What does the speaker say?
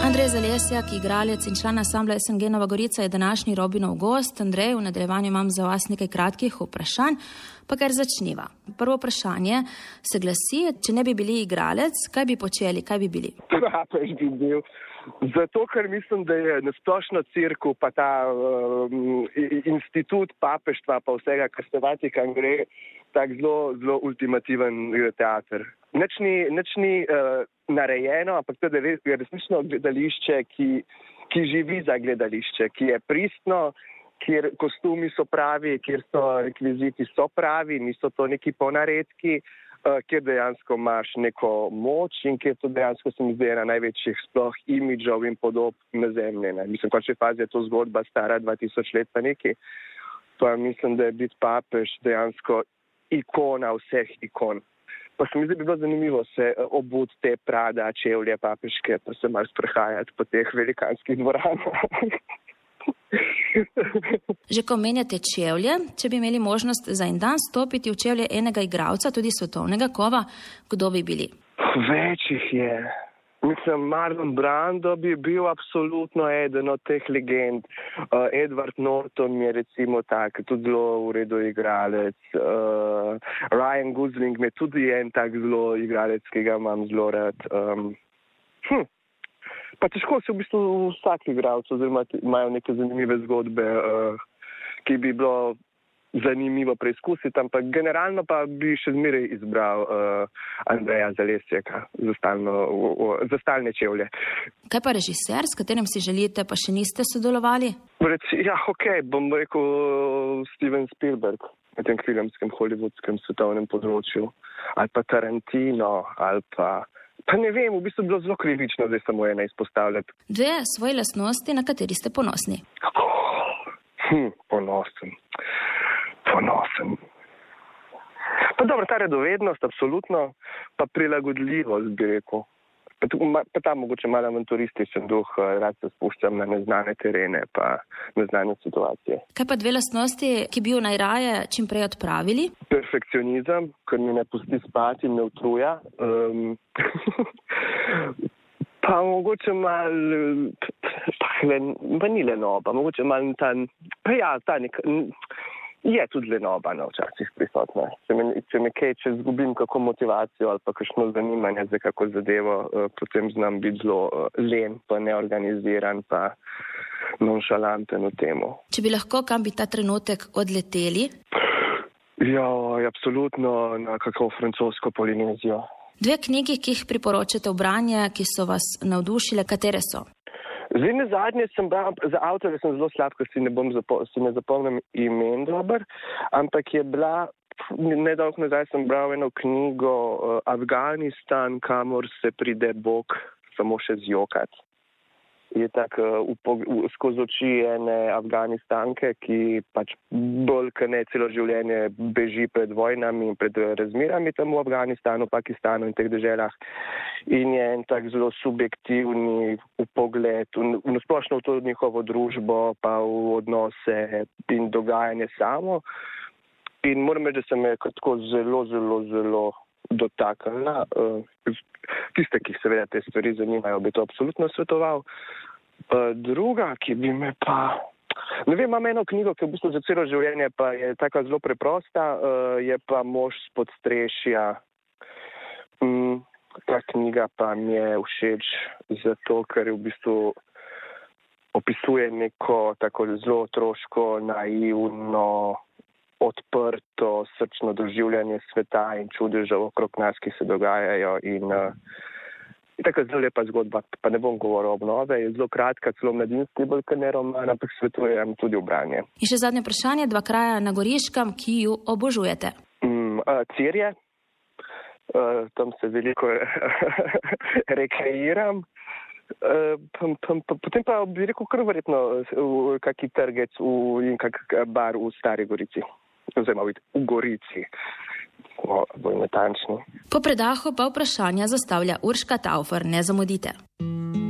Andrej Zalesjak, igralec in član ansambla SNG Nova Gorica, je današnji Robinov gost. Andrej, v nadaljevanju imam za vas nekaj kratkih vprašanj, pa kar začniva. Prvo vprašanje se glasi, če ne bi bili igralec, kaj bi počeli, kaj bi bili? Papež bi bil. Zato, ker mislim, da je nasplošno cirku, pa ta institut papeštva, pa vsega, kar se Vatikan gre, tak zelo ultimativen teater. Nič ni narejeno, ampak to je resnično gledališče, ki živi za gledališče, ki je pristno, kjer kostumi so pravi, kjer so rekviziti so pravi, niso to neki ponaredki, kjer dejansko imaš neko moč in kjer to dejansko se mi zdi ena največjih sploh imidžov in podob na zemlji. Mislim, končni fazi je to zgodba stara 2000 let pa neki. Pa mislim, da je biti papež dejansko ikona vseh ikon. Pa se mi zdi, bi bilo zanimivo se obuti te Prada čevlje papeške, pa se malo sprehajati po teh velikanskih dvoranah. Že ko menjate čevlje, če bi imeli možnost za en dan stopiti v čevlje enega igralca, tudi svetovnega kova, kdo bi bili? Več jih je. Mislim, Marlon Brando bi bil absolutno eden od teh legend. Edward Norton je recimo tak, tudi zelo v redu igralec. Ryan Gosling je tudi en tak zelo igralec, ki ga imam zelo rad. Pa težko se v bistvu vsak igralec, oziroma imajo neke zanimive zgodbe, ki bi bilo zanimivo preizkusiti, ampak generalno pa bi še zmeraj izbral Andreja Zalesjaka za stalne čevlje. Kaj pa režiser, s katerim si želite, pa še niste sodelovali? Bom rekel Steven Spielberg na tem filmskem, hollywoodskem, svetovnem področju. Ali pa Tarantino, ali pa ne vem, v bistvu bilo zelo krivično, zdaj samo ena izpostavljati. Dve svoje lastnosti, na kateri ste ponosni? Ponosen. Pa dobro, ta redovednost, absolutno, pa prilagodljivost, bi rekel. Pa ta mogoče malo avanturističen duh, rad se spuščam na neznane terene, pa neznane situacije. Kaj pa dve lastnosti, ki bi jo najraje čim prej odpravili? Perfekcionizem, ker mi ne pusti spati in me utruja. Pa mogoče malo, pa ni lenoba, mogoče malo je tudi lenoba včasih prisotna. Če me kaj, če zgubim kako motivacijo ali pa kakšno zanimanje za kako zadevo, potem znam biti zelo len, pa neorganiziran, pa nonšalanten v temu. Če bi lahko, kam bi ta trenutek odleteli? Absolutno na kako francosko Polinezijo. Dve knjigi, ki jih priporočate v branje, ki so vas navdušile, katere so? Zdaj zadnje sem bral, za avtorje sem zelo slab, ker si ne zapomnim imen dober, ampak je bila, nedolgo nazaj sem bral eno knjigo Afganistan, kamor se pride Bog samo še zjokati. Je tako skozi oči ene Afganistanke, ki pač bolj kot ne celo življenje beži pred vojnami in pred razmerami tam v Afganistanu, Pakistanu in teh deželah. In je en tak zelo subjektivni pogled v splošno v to njihovo družbo, pa v odnose in dogajanje samo. In moram reči, da se me tako zelo dotaknila. Tiste, ki seveda te stvari zanimajo, bi to absolutno svetoval. Druga, ki bi me pa... Ne vem, imam eno knjigo, ki v bistvu za celo življenje pa je taka zelo preprosta, je pa Mož s podstrešja. Ta knjiga pa mi je všeč zato, ker v bistvu opisuje neko tako zelo otroško, naivno, odprto, srčno doživljanje sveta in čudežev okrog nas, ki se dogajajo. In tako zelo lepa zgodba, pa ne bom govoril o obnove, je zelo kratka, celo mladinski, bolj kot ne roman, ampak svetujem tudi v branje. In še zadnje vprašanje, 2 kraja na Goriškem, ki ju obožujete? Cirje, tam se veliko rekreiram. Potem pa bi rekel kar verjetno kaki trgec in kak bar v Stari Gorici. Oziroma v Gorici, bolj natančni. Po predahu pa vprašanja zastavlja Urška Taufer, ne zamudite.